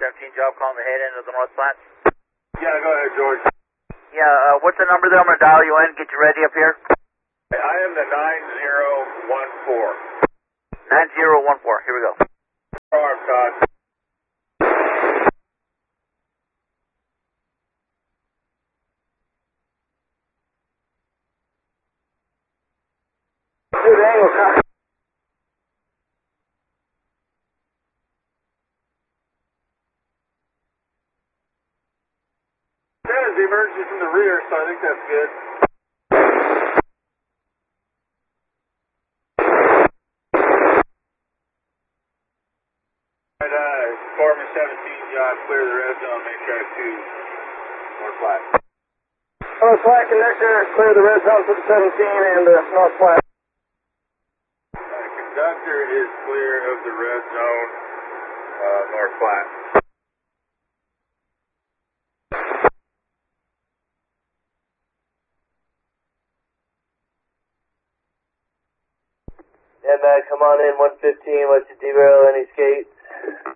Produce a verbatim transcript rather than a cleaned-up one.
seventeen job calling the head end of the North Flats. Yeah, go ahead, George. Yeah, uh, what's the number there? I'm going to dial you in, get you ready up here. I am the nine zero one four. nine zero one four, here we go. Arm, Todd. Good angle, copy. That is the emergency from the rear, so I think that's good. Alright, uh, Foreman seventeen, John, clear the red zone, make sure I have two North Flat. North Flat conductor, clear the red zone for the seventeen and uh, North Flat. Uh, conductor is clear of the red zone, uh, North Flat. Yeah, Matt, come on in, one fifteen, what's your derail, any skates?